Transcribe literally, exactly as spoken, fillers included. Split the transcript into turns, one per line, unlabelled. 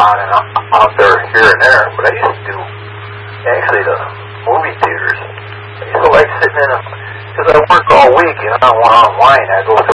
on and out there here and there, but I used to do actually the movie theaters. I used to like sitting in them, because I work all week, you know, I want to unwind. I go to